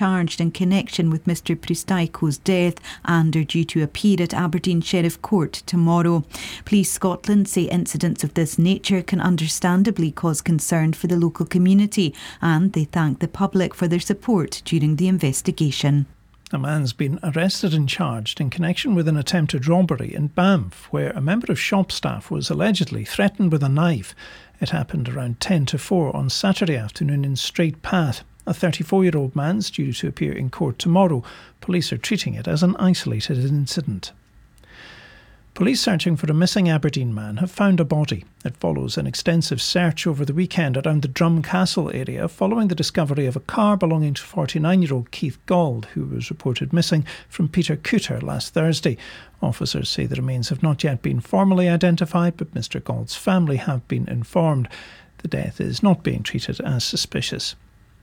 charged in connection with Mr Pristaiko's death and are due to appear at Aberdeen Sheriff Court tomorrow. Police Scotland say incidents of this nature can understandably cause concern for the local community, and they thank the public for their support during the investigation. A man's been arrested and charged in connection with an attempted robbery in Banff, where a member of shop staff was allegedly threatened with a knife. It happened around 10 to 4 on Saturday afternoon in Straight Path. A 34-year-old man's due to appear in court tomorrow. Police are treating it as an isolated incident. Police searching for a missing Aberdeen man have found a body. It follows an extensive search over the weekend around the Drum Castle area following the discovery of a car belonging to 49-year-old Keith Gauld, who was reported missing from Peter Cooter last Thursday. Officers say the remains have not yet been formally identified, but Mr Gauld's family have been informed. The death is not being treated as suspicious.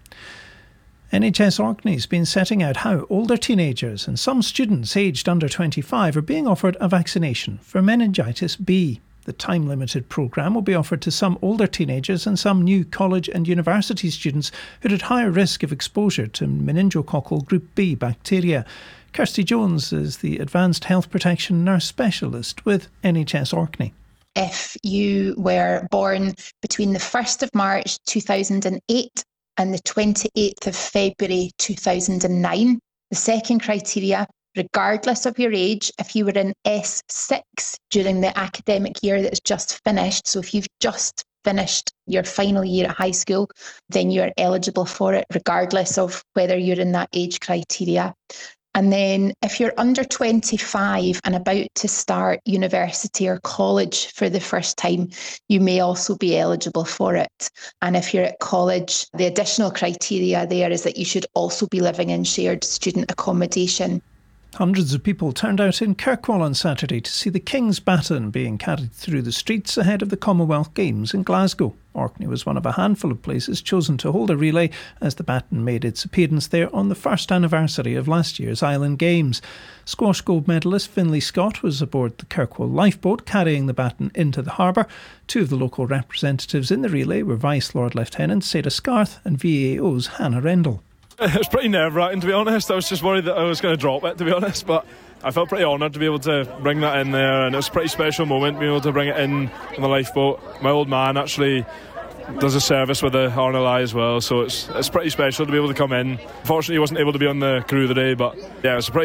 NHS Orkney has been setting out how older teenagers and some students aged under 25 are being offered a vaccination for meningitis B. The time-limited programme will be offered to some older teenagers and some new college and university students who are at higher risk of exposure to meningococcal group B bacteria. Kirsty Jones is the Advanced Health Protection Nurse Specialist with NHS Orkney. If you were born between the 1st of March 2008 and the 28th of February 2009. The second criteria, regardless of your age, if you were in S6 during the academic year that's just finished, so if you've just finished your final year at high school, then you're eligible for it, regardless of whether you're in that age criteria. And then if you're under 25 and about to start university or college for the first time, you may also be eligible for it. And if you're at college, the additional criteria there is that you should also be living in shared student accommodation. Hundreds of people turned out in Kirkwall on Saturday to see the King's Baton being carried through the streets ahead of the Commonwealth Games in Glasgow. Orkney was one of a handful of places chosen to hold a relay as the baton made its appearance there on the first anniversary of last year's Island Games. Squash gold medalist Finlay Scott was aboard the Kirkwall lifeboat carrying the baton into the harbour. Two of the local representatives in the relay were Vice Lord Lieutenant Seda Scarth and VAO's Hannah Rendell. It was pretty nerve-wracking, to be honest. I was just worried that I was going to drop it, to be honest, but I felt pretty honoured to be able to bring that in there, and it was a pretty special moment being able to bring it in the lifeboat. My old man actually does a service with the RNLI as well, so it's pretty special to be able to come in. Unfortunately, he wasn't able to be on the crew today, but yeah, it's a pretty